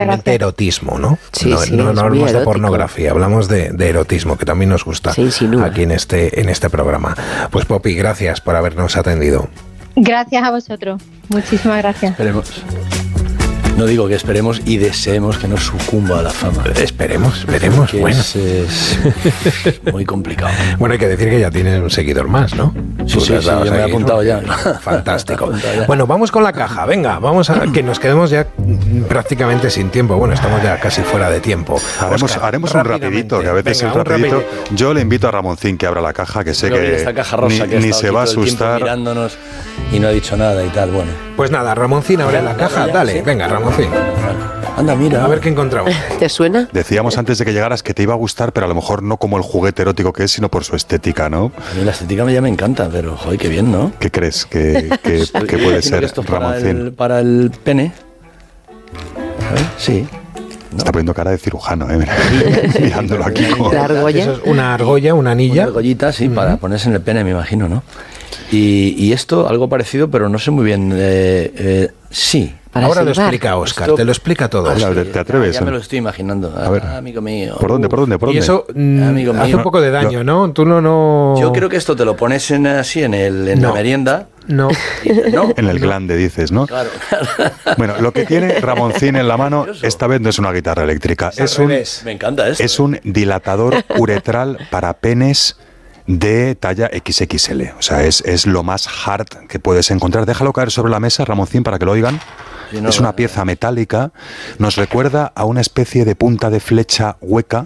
erotismo, ¿no? Sí, no, sí, no hablamos de pornografía, hablamos de erotismo, que también nos gusta aquí en este programa. Pues Poppy, gracias por habernos atendido. Gracias a vosotros. Muchísimas gracias. Esperemos. No digo que esperemos y deseemos que no sucumba a la fama. Esperemos. Bueno. Es muy complicado. Bueno, hay que decir que ya tiene un seguidor más, ¿no? Sí, yo me he apuntado ya. Fantástico. Bueno, vamos con la caja. Venga, vamos a que nos quedemos ya prácticamente sin tiempo. Bueno, estamos ya casi fuera de tiempo. Haremos un rapidito, que a veces es rapidito. Yo le invito a Ramoncín que abra la caja, que sé que esta caja rosa ni se va a asustar. Mirándonos y no ha dicho nada y tal. Bueno. Pues nada, Ramoncín abre la caja. Dale, ¿sí? Venga, Ramoncín. Anda, mira. A ver qué encontramos. ¿Te suena? Decíamos antes de que llegaras que te iba a gustar, pero a lo mejor no como el juguete erótico que es, sino por su estética, ¿no? A mí la estética ya me encanta, pero joder, qué bien, ¿no? ¿Qué crees que puede ser, esto Ramoncín? Para el pene. A ver, sí. No. Está poniendo cara de cirujano, mirándolo aquí. Como... ¿La argolla? Eso es una argolla, una anilla. Una argollita, sí, para ponerse en el pene, me imagino, ¿no? Y esto, algo parecido, pero no sé muy bien. Sí. Ahora lo explica Óscar, te lo explica todo. ¿Te atreves? Ya me lo estoy imaginando. A ver, amigo mío. ¿Por dónde? Y eso amigo hace mío. un poco de daño, ¿no? Tú no... Yo creo que esto te lo pones así en la merienda. No. En el glande, dices, ¿no? Claro. Bueno, lo que tiene Ramoncín en la mano, esta vez no es una guitarra eléctrica. Me encanta esto. Es un dilatador uretral para penes de talla XXL. O sea, es lo más hard que puedes encontrar. Déjalo caer sobre la mesa, Ramoncín, para que lo oigan. Sí, no, es una pieza metálica. Nos recuerda a una especie de punta de flecha hueca,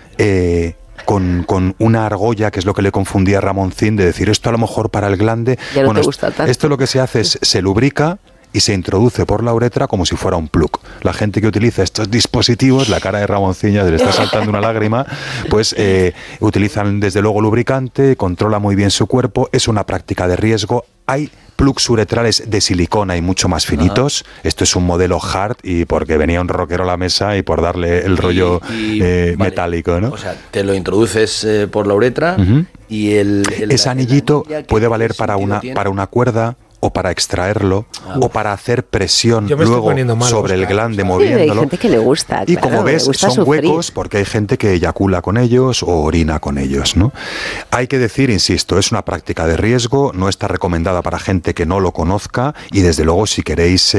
con una argolla, que es lo que le confundía a Ramoncín, de decir esto a lo mejor para el glande. Ya no te gusta tanto. Esto lo que se hace es se lubrica y se introduce por la uretra como si fuera un plug. La gente que utiliza estos dispositivos, la cara de Ramoncín ya le está saltando una lágrima, pues utilizan desde luego lubricante, controla muy bien su cuerpo, es una práctica de riesgo. Hay plugs uretrales de silicona y mucho más finitos. Esto es un modelo hard y porque venía un rockero a la mesa y por darle el rollo metálico, ¿no? O sea, te lo introduces por la uretra y ese anillito puede valer para una cuerda, o para extraerlo, o para hacer presión luego sobre el glande moviéndolo. Hay gente que le gusta. Y como ves, son huecos porque hay gente que eyacula con ellos o orina con ellos, ¿no? Hay que decir, insisto, es una práctica de riesgo, no está recomendada para gente que no lo conozca y desde luego si queréis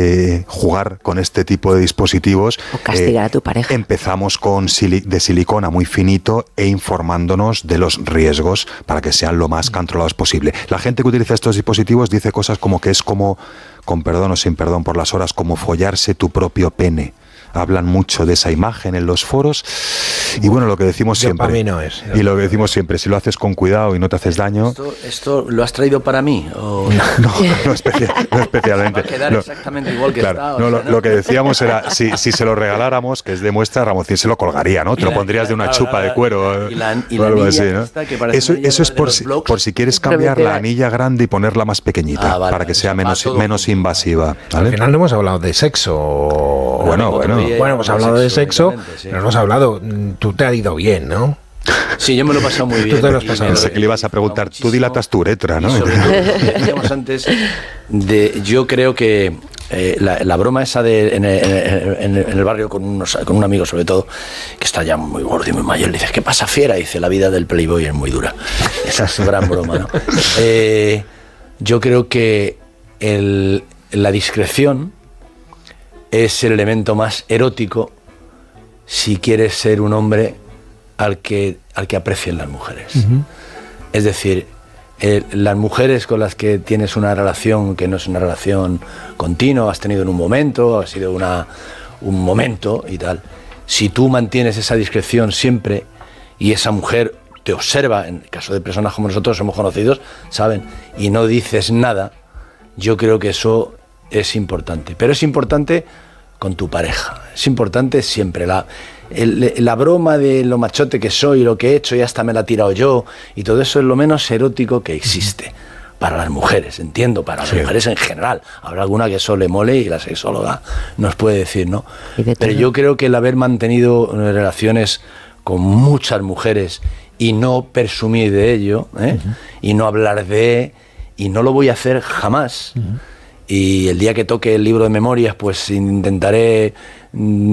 jugar con este tipo de dispositivos o castigar a tu pareja. Empezamos con de silicona muy finito e informándonos de los riesgos para que sean lo más controlados posible. La gente que utiliza estos dispositivos dice cosas como que es como, con perdón o sin perdón por las horas, como follarse tu propio pene. Hablan mucho de esa imagen en los foros y bueno, lo que decimos siempre, para mí no es, y lo que decimos siempre, si lo haces con cuidado y no te haces daño. ¿Esto lo has traído para mí? ¿O? No especialmente. Va a quedar exactamente igual que está. Lo que decíamos era, si se lo regaláramos, que es de muestra, Ramoncín se lo colgaría, ¿no? Te lo pondrías de una chupa de cuero y o algo la así, ¿no? Eso es por si quieres cambiar la anilla grande y ponerla más pequeñita, para que sea menos invasiva, ¿vale? Al final no hemos hablado de sexo. Bueno, hemos hablado de sexo, pero no hemos hablado. Tú te ha ido bien, ¿no? Sí, yo me lo he pasado muy bien. Tú te lo has pasado. Pensé que le ibas a preguntar, tú dilatas tu uretra, ¿no? Decíamos antes yo creo que la broma esa en el barrio con un amigo sobre todo, que está ya muy gordo y muy mayor, le dices, ¿qué pasa, fiera? Y dice, la vida del playboy es muy dura. Esa es su gran broma, ¿no? Yo creo que la discreción es el elemento más erótico si quieres ser un hombre al que aprecien las mujeres. Es decir, las mujeres con las que tienes una relación que no es una relación continua, has tenido en un momento, ha sido un momento y tal, si tú mantienes esa discreción siempre y esa mujer te observa, en el caso de personas como nosotros somos conocidos, saben, y no dices nada, yo creo que eso es importante. Pero es importante con tu pareja, es importante siempre. La broma de lo machote que soy, lo que he hecho y hasta me la he tirado yo, y todo eso es lo menos erótico que existe. Para las mujeres, entiendo, para las mujeres en general. Habrá alguna que eso le mole y la sexóloga nos puede decir, ¿no? Pero yo creo que el haber mantenido relaciones con muchas mujeres y no presumir de ello, y no hablar y no lo voy a hacer jamás. Y el día que toque el libro de memorias, pues intentaré